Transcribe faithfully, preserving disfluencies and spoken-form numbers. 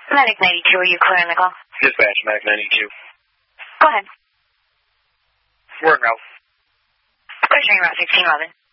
Medic ninety-two, are you clearing the call? Dispatch, Medic ninety-two. Go ahead. We're in route. Pushing Route sixteen, Robin.